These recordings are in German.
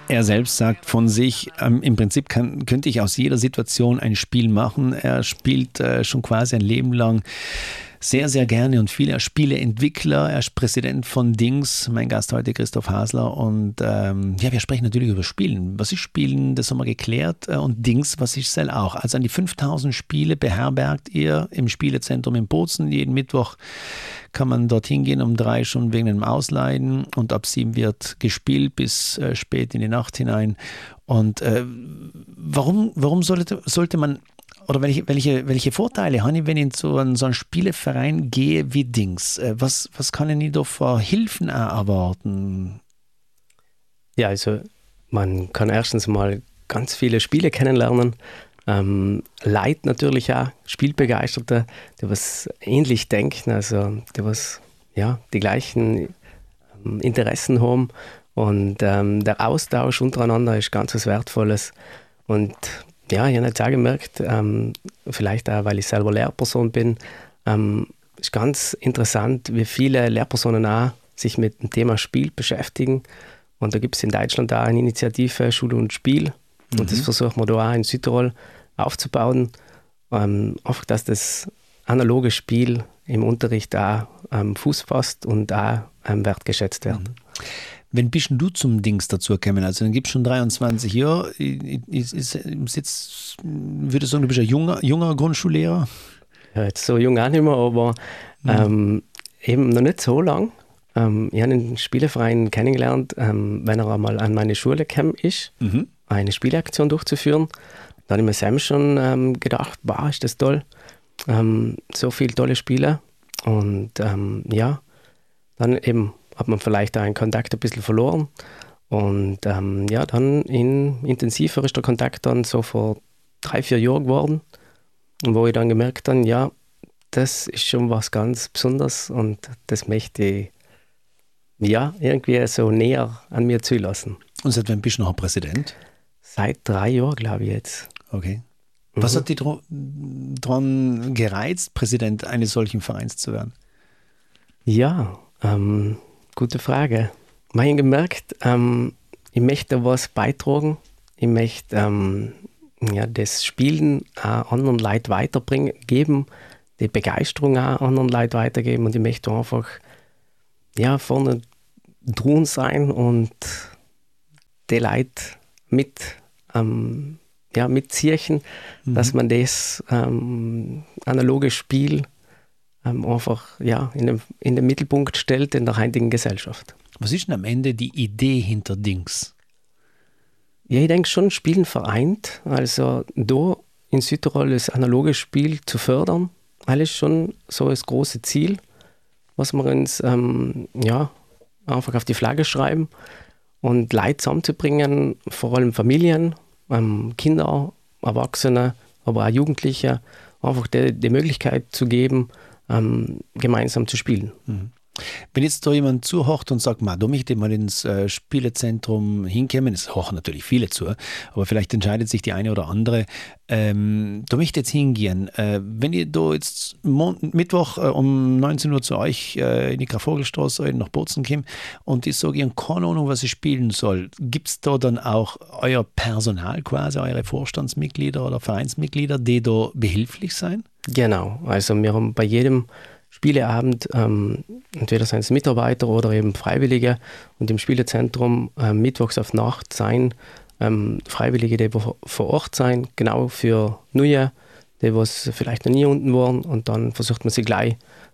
Er selbst sagt von sich, im Prinzip könnte ich aus jeder Situation ein Spiel machen. Er spielt schon quasi ein Leben lang sehr, sehr gerne und viel. Er ist Spieleentwickler, er ist Präsident von Dings, mein Gast heute Christoph Hasler. Und wir sprechen natürlich über Spielen. Was ist Spielen, das haben wir geklärt. Und Dings, was ist es auch? Also an die 5000 Spiele beherbergt ihr im Spielezentrum in Bozen. Jeden Mittwoch kann man dorthin gehen um 3 schon wegen dem Ausleihen. Und ab 7 wird gespielt bis spät in die Nacht hinein. Und warum sollte man... Oder welche Vorteile habe ich, wenn ich in so einen Spieleverein gehe wie Dings? Was kann ich da für Hilfen auch erwarten? Ja, also man kann erstens mal ganz viele Spiele kennenlernen. Leute natürlich auch, Spielbegeisterte, die was ähnlich denken, also die was die gleichen Interessen haben. Und der Austausch untereinander ist ganz was Wertvolles. Und ja, ich habe jetzt auch gemerkt, vielleicht auch, weil ich selber Lehrperson bin, ist ganz interessant, wie viele Lehrpersonen auch sich mit dem Thema Spiel beschäftigen. Und da gibt es in Deutschland auch eine Initiative Schule und Spiel. Und das versuchen wir da auch in Südtirol aufzubauen. Einfach, dass das analoge Spiel im Unterricht auch Fuß fasst und auch wertgeschätzt wird. Wenn bist du zum Dings dazu gekommen? Also dann gibt es schon 23 Jahre. Würde ich sagen, du bist ein junger Grundschullehrer? Ja, jetzt so jung auch nicht mehr, aber eben noch nicht so lang. Ich habe einen Spieleverein kennengelernt, wenn er einmal an meine Schule gekommen ist, eine Spieleaktion durchzuführen. Da habe ich mir selbst schon gedacht, wow, ist das toll. So viele tolle Spiele. Und dann eben hat man vielleicht auch einen Kontakt ein bisschen verloren. Und dann intensiver ist der Kontakt dann so vor 3-4 Jahren geworden, wo ich dann gemerkt habe, ja, das ist schon was ganz Besonderes und das möchte ich irgendwie so näher an mir zulassen. Und seit wann bist du noch Präsident? Seit 3 Jahren, glaube ich jetzt. Okay. Was hat dich daran gereizt, Präsident eines solchen Vereins zu werden? Ja, gute Frage. Ich habe gemerkt, ich möchte was beitragen. Ich möchte das Spielen auch anderen Leuten weitergeben, die Begeisterung auch anderen Leuten weitergeben und ich möchte einfach vorne dran sein und die Leute mitziehen, dass man das analoge Spiel einfach in den Mittelpunkt stellt in der heutigen Gesellschaft. Was ist denn am Ende die Idee hinter Dings? Ja, ich denke schon, Spielen vereint. Also da in Südtirol das analoge Spiel zu fördern, alles schon so das große Ziel, was wir uns einfach auf die Flagge schreiben und Leute zusammenzubringen, vor allem Familien, Kinder, Erwachsene, aber auch Jugendliche, einfach die Möglichkeit zu geben, gemeinsam zu spielen. Wenn jetzt da jemand zuhört und sagt, da möchte ich mal ins Spielezentrum hinkommen, es hören natürlich viele zu, aber vielleicht entscheidet sich die eine oder andere, da möchte ich jetzt hingehen. Wenn ihr da jetzt Mittwoch um 19 Uhr zu euch in die Graf-Vogel-Straße nach Bozen kommt und ich sage, ich habe keine Ahnung, was ich spielen soll, gibt es da dann auch euer Personal quasi, eure Vorstandsmitglieder oder Vereinsmitglieder, die da behilflich sein? Genau, also wir haben bei jedem Spieleabend, entweder seien es Mitarbeiter oder eben Freiwillige und im Spielezentrum mittwochs auf Nacht sein Freiwillige, die vor Ort sein, genau für Neue, die was vielleicht noch nie unten waren und dann versucht man sie gleich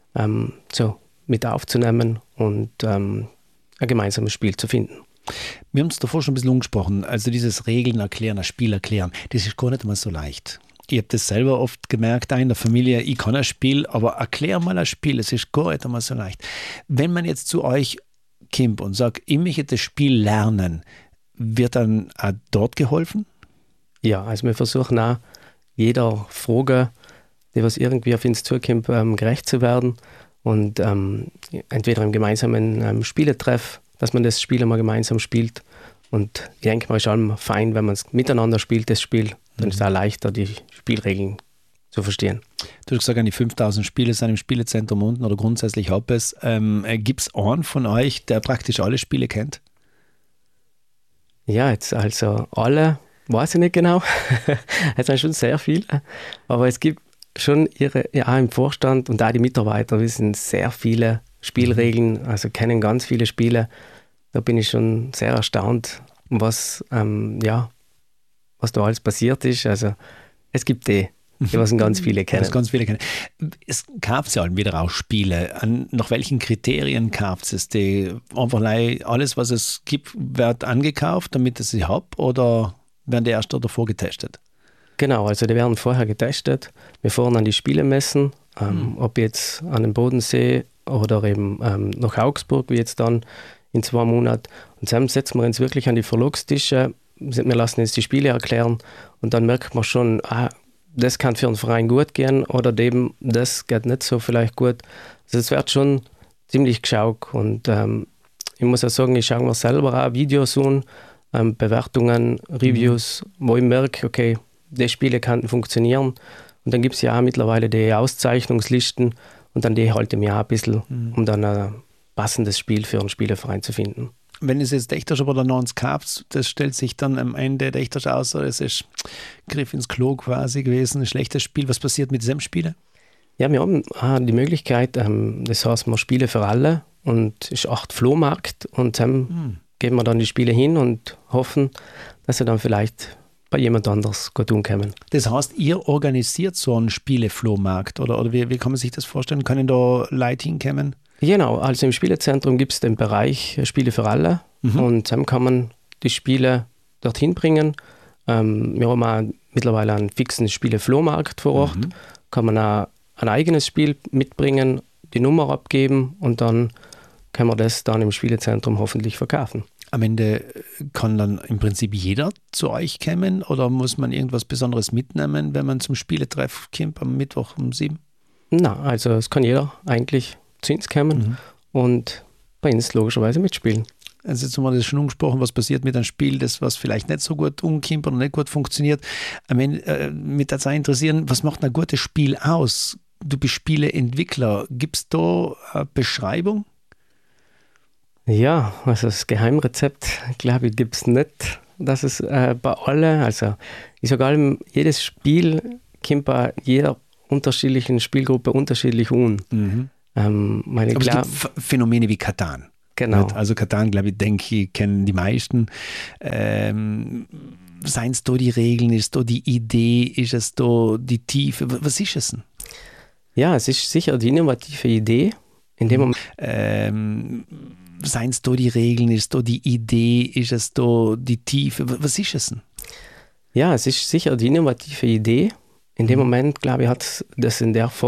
mit aufzunehmen und ein gemeinsames Spiel zu finden. Wir haben es davor schon ein bisschen angesprochen, also dieses Regeln erklären, das Spiel erklären, das ist gar nicht mal so leicht. Ich habe das selber oft gemerkt, in der Familie, ich kann ein Spiel, aber erklär mal ein Spiel, es ist gar nicht einmal so leicht. Wenn man jetzt zu euch kommt und sagt, ich möchte das Spiel lernen, wird dann auch dort geholfen? Ja, also wir versuchen auch, jeder Frage, die was irgendwie auf uns zukommt, gerecht zu werden und entweder im gemeinsamen Spieletreff, dass man das Spiel einmal gemeinsam spielt und ich denke mal, ist allem fein, wenn man es miteinander spielt, das Spiel. Dann ist es auch leichter, die Spielregeln zu verstehen. Du hast gesagt, an die 5000 Spiele sind im Spielezentrum unten oder grundsätzlich habe es. Gibt es einen von euch, der praktisch alle Spiele kennt? Ja, jetzt also alle, weiß ich nicht genau. Es sind schon sehr viele, aber es gibt schon im Vorstand und auch die Mitarbeiter wissen sehr viele Spielregeln, also kennen ganz viele Spiele. Da bin ich schon sehr erstaunt, was da alles passiert ist. Also es gibt die was ganz viele kennen. Was ganz viele kennen. Es kauft ja wieder auch Spiele. Nach welchen Kriterien kauft es die? Einfach alles, was es gibt, wird angekauft, damit es sie hat, oder werden die erst davor getestet? Genau, also die werden vorher getestet. Wir fahren an die Spielemessen, ob jetzt an den Bodensee oder eben nach Augsburg, wie jetzt dann in 2 Monaten. Und dann setzen wir uns wirklich an die Verlagstische. Wir lassen uns die Spiele erklären und dann merkt man schon, das kann für einen Verein gut gehen oder eben das geht nicht so vielleicht gut. Also es wird schon ziemlich geschaut und ich muss auch sagen, ich schaue mir selber auch Videos an, Bewertungen, Reviews, wo ich merke, okay, die Spiele könnten funktionieren und dann gibt es ja auch mittlerweile die Auszeichnungslisten und dann die halte ich mir auch ein bisschen, um dann ein passendes Spiel für einen Spieleverein zu finden. Wenn es jetzt echt aber dann noch ins kauft, das stellt sich dann am Ende echt aus, es ist Griff ins Klo quasi gewesen, ein schlechtes Spiel. Was passiert mit diesem Spiel? Ja, wir haben die Möglichkeit, das heißt, wir Spiele für alle und es ist 8 Flohmarkt und dann geben wir dann die Spiele hin und hoffen, dass sie dann vielleicht bei jemand anders gut umkommen. Das heißt, ihr organisiert so einen Spieleflohmarkt oder wie kann man sich das vorstellen? Können da Leute hinkommen? Genau, also im Spielezentrum gibt es den Bereich Spiele für alle und dann kann man die Spiele dorthin bringen. Wir haben auch mittlerweile einen fixen Spiele-Flohmarkt vor Ort. Kann man auch ein eigenes Spiel mitbringen, die Nummer abgeben und dann kann man das dann im Spielezentrum hoffentlich verkaufen. Am Ende kann dann im Prinzip jeder zu euch kommen oder muss man irgendwas Besonderes mitnehmen, wenn man zum Spieletreff kommt am Mittwoch um 7? Na, also es kann jeder eigentlich zu uns kommen und bei uns logischerweise mitspielen. Also jetzt haben wir das schon angesprochen, was passiert mit einem Spiel, das was vielleicht nicht so gut umkommt oder nicht gut funktioniert. Mich würde auch interessieren, was macht ein gutes Spiel aus? Du bist Spieleentwickler. Gibt es da eine Beschreibung? Ja, also das Geheimrezept, glaube ich, gibt es nicht. Das ist bei allen, also ich sage allem, jedes Spiel kommt bei jeder unterschiedlichen Spielgruppe unterschiedlich an. Aber es gibt Phänomene wie Catan. Genau. Also Catan, glaube ich, kennen die meisten. Seien es da die Regeln, ist da die Idee, ist es da die Tiefe? Was ist es denn? Ja, es ist sicher die innovative Idee. In dem Moment. Seien es da die Regeln, ist da die Idee, ist es da die Tiefe? Was ist es denn? Ja, es ist sicher die innovative Idee. In dem Moment, glaube ich, hat das in der Form